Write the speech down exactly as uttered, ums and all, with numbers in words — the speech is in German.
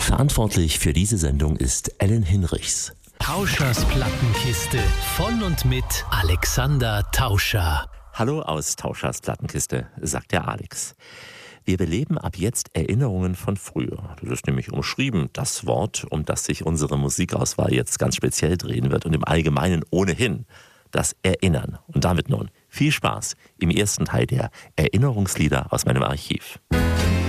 Verantwortlich für diese Sendung ist Ellen Hinrichs. Tauschers Plattenkiste von und mit Alexander Tauscher. Hallo aus Tauschers Plattenkiste, sagt der Alex. Wir beleben ab jetzt Erinnerungen von früher. Das ist nämlich umschrieben, das Wort, um das sich unsere Musikauswahl jetzt ganz speziell drehen wird und im Allgemeinen ohnehin das Erinnern. Und damit nun viel Spaß im ersten Teil der Erinnerungslieder aus meinem Archiv.